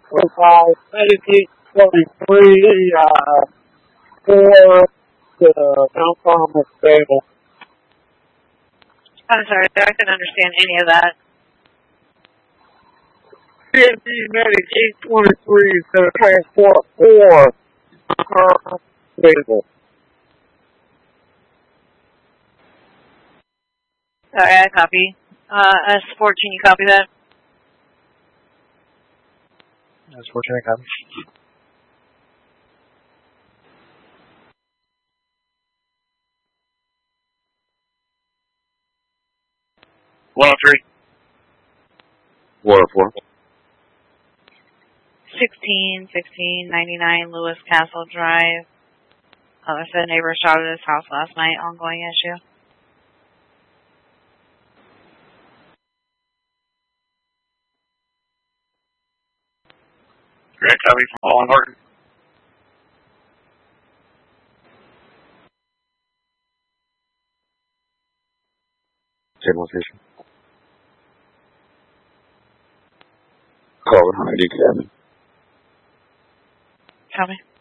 provide Medicaid 23 for the non-farm available. I'm sorry, I couldn't understand any of that. CMB Medicaid 23 is going to transport for non-farm available. Sorry, I copy. S14, you copy that? S14, I copy. One 104. 1699 Lewis Castle Drive. I said a neighbor shot at his house last night. Ongoing issue. Great copy from Paul and Horton. Same location. Call ID cabin. Copy.